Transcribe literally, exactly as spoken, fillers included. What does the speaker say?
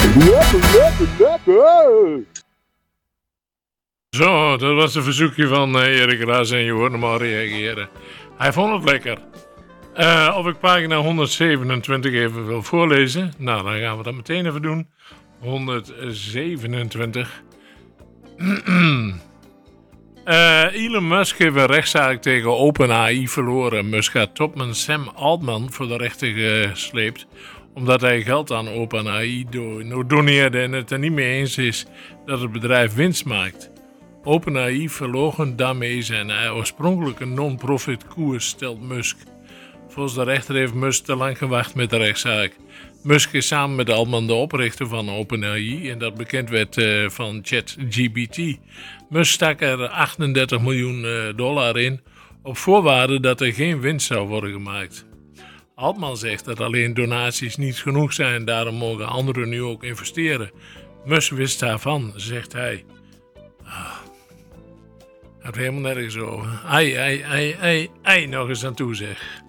Lekker, lekker, lekker! Zo, dat was een verzoekje van uh, Erik Raas en je hoort hem al reageren. Hij vond het lekker. Uh, of ik pagina honderdzevenentwintig even wil voorlezen? Nou, dan gaan we dat meteen even doen. honderdzevenentwintig. uh, Elon Musk heeft een rechtszaak tegen OpenAI verloren. Musk had topman Sam Altman voor de rechter gesleept, omdat hij geld aan OpenAI do- doneerde en het er niet mee eens is dat het bedrijf winst maakt. OpenAI verloochent daarmee zijn oorspronkelijke non-profit koers, stelt Musk. Volgens de rechter heeft Musk te lang gewacht met de rechtszaak. Musk is samen met Altman de oprichter van OpenAI en dat bekend werd uh, van ChatGPT. Musk stak er achtendertig miljoen dollar in op voorwaarde dat er geen winst zou worden gemaakt. Altman zegt dat alleen donaties niet genoeg zijn, daarom mogen anderen nu ook investeren. Musk wist daarvan, zegt hij. Ah, het helemaal nergens over. Ai, ai, ai, ai, ai, nog eens aan toe zeg.